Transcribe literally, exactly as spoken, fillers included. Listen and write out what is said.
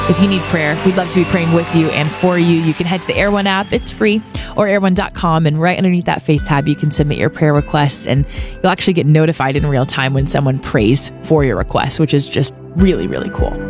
If you need prayer, we'd love to be praying with you and for you. You can head to the Air One app. It's free, or air one dot com. And right underneath that faith tab, you can submit your prayer requests, and you'll actually get notified in real time when someone prays for your request, which is just really, really cool.